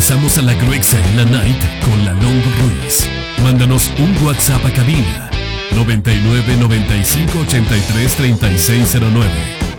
Regresamos a la Gruexa en la Night con la Longo Ruiz. Mándanos un WhatsApp a cabina 99 95 83 3609.